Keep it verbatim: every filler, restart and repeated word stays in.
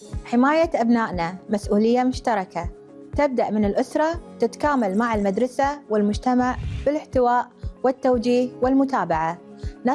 حماية أبنائنا مسؤولية مشتركة تبدأ من الأسرة، تتكامل مع المدرسة والمجتمع بالاحتواء والتوجيه والمتابعة.